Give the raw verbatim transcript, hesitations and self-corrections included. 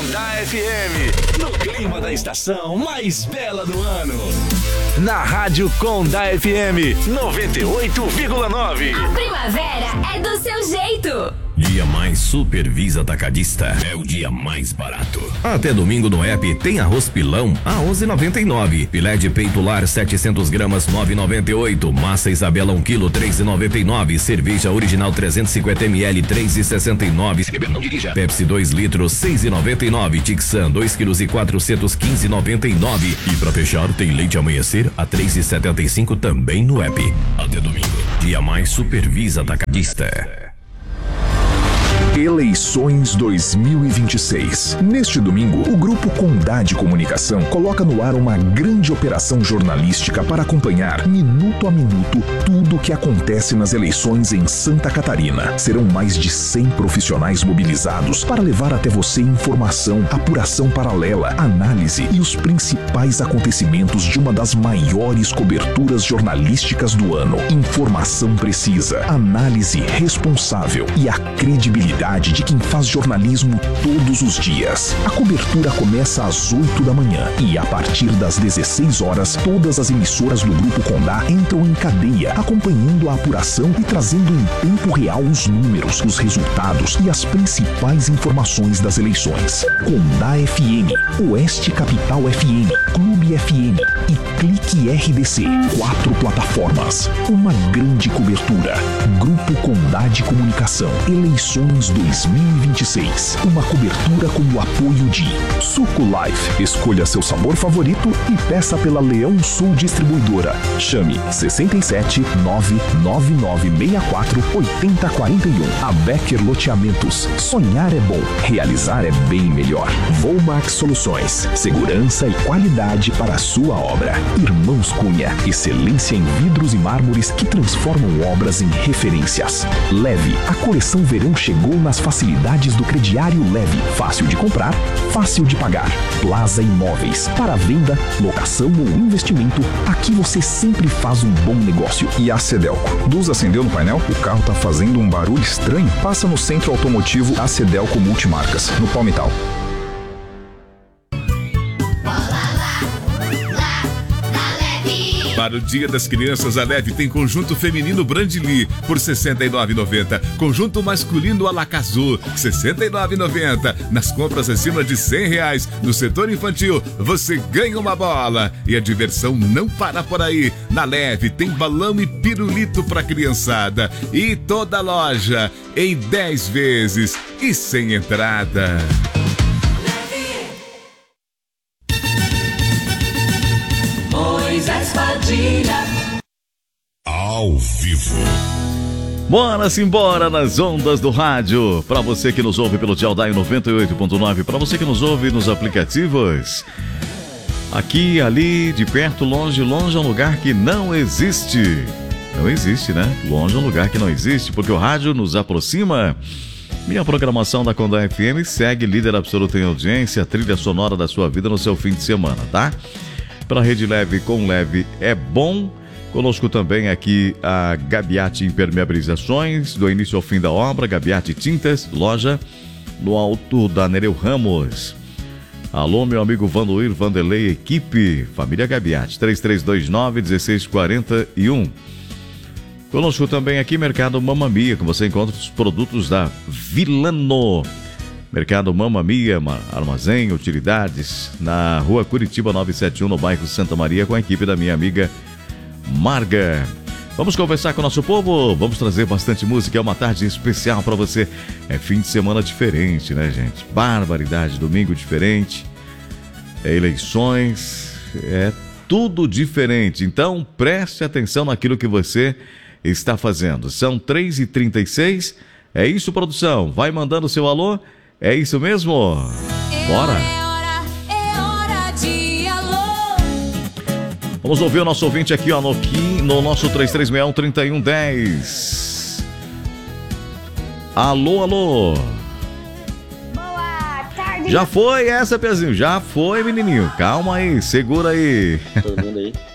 Condá F M, no clima da estação mais bela do ano. Na Rádio Condá F M noventa e oito vírgula nove. A primavera é do seu jeito. Dia mais Supervisa Atacadista é o dia mais barato. Até domingo no app tem arroz pilão a onze reais e noventa e nove centavos. Filé de peito lar setecentos gramas nove reais e noventa e oito centavos. Massa Isabela um quilo três reais e noventa e nove centavos. Cerveja original trezentos e cinquenta mililitros três reais e sessenta e nove centavos. Não dirija. Pepsi dois litros seis reais e noventa e nove centavos. Tixan dois quilos e quatrocentos e quinze reais e noventa e nove centavos. E pra fechar tem leite amanhecer a três reais e setenta e cinco centavos também no app. Até domingo. Dia mais Supervisa Atacadista. Eleições dois mil e vinte e seis. Neste domingo, o Grupo Condá de Comunicação coloca no ar uma grande operação jornalística para acompanhar, minuto a minuto, tudo o que acontece nas eleições em Santa Catarina. Serão mais de cem profissionais mobilizados para levar até você informação, apuração paralela, análise e os principais acontecimentos de uma das maiores coberturas jornalísticas do ano. Informação precisa, análise responsável e a credibilidade de quem faz jornalismo todos os dias. A cobertura começa às oito da manhã e a partir das dezesseis horas, todas as emissoras do Grupo Condá entram em cadeia, acompanhando a apuração e trazendo em tempo real os números, os resultados e as principais informações das eleições. Condá F M, Oeste Capital F M, Clube F M e Clique R D C. Quatro plataformas, uma grande cobertura. Grupo Condá de Comunicação. Eleições dois mil e vinte e seis. Uma cobertura com o apoio de Suco Life. Escolha seu sabor favorito e peça pela Leão Sul Distribuidora. Chame sessenta e sete nove nove nove seis quatro oito zero quatro um. A Becker Loteamentos. Sonhar é bom, realizar é bem melhor. Volmax Soluções. Segurança e qualidade para a sua obra. Irmãos Cunha. Excelência em vidros e mármores que transformam obras em referências. Leve. A coleção verão chegou nas facilidades do crediário Leve. Fácil de comprar, fácil de pagar. Plaza Imóveis. Para venda, locação ou investimento, aqui você sempre faz um bom negócio. E a Cedelco. Luz acendeu no painel? O carro tá fazendo um barulho estranho? Passa no Centro Automotivo a Cedelco Multimarcas, no Palmital. Para o Dia das Crianças, a Leve tem conjunto feminino Brandly por sessenta e nove reais e noventa centavos. Conjunto masculino Alacazul, sessenta e nove reais e noventa centavos. Nas compras acima de cem reais no setor infantil, você ganha uma bola. E a diversão não para por aí. Na Leve tem balão e pirulito para criançada. E toda loja em dez vezes e sem entrada. Moisés Padilha. Ao vivo. Bora simbora nas ondas do rádio. Para você que nos ouve pelo Tchau Dai noventa e oito ponto nove, para você que nos ouve nos aplicativos. Aqui, ali, de perto, longe, longe é um lugar que não existe. Não existe, né? Longe é um lugar que não existe, porque o rádio nos aproxima. Minha programação da Condá F M segue líder absoluto em audiência, a trilha sonora da sua vida no seu fim de semana, tá? Para Rede Leve com Leve é bom. Conosco também aqui a Gabiati Impermeabilizações, do início ao fim da obra. Gabiati Tintas, loja no Alto da Nereu Ramos. Alô, meu amigo Vandoir, Vanderlei, equipe, família Gabiati, três três dois nove um seis quatro um. Conosco também aqui Mercado Mamma Mia, que você encontra os produtos da Vilano. Mercado Mamma Mia, armazém, utilidades, na rua Curitiba novecentos e setenta e um, no bairro Santa Maria, com a equipe da minha amiga Marga. Vamos conversar com o nosso povo, vamos trazer bastante música, é uma tarde especial para você. É fim de semana diferente, né, gente? Barbaridade, domingo diferente, é eleições, é tudo diferente. Então, preste atenção naquilo que você está fazendo. São três e trinta e seis, é isso, produção? Vai mandando seu alô? É isso mesmo? Bora! É hora, é hora de alô. Vamos ouvir o nosso ouvinte aqui, ó, no, no nosso três três seis um, três um um zero. Alô, alô! Boa tarde! Já foi essa, Pezinho? Já foi, menininho. Calma aí, segura aí. Todo mundo aí?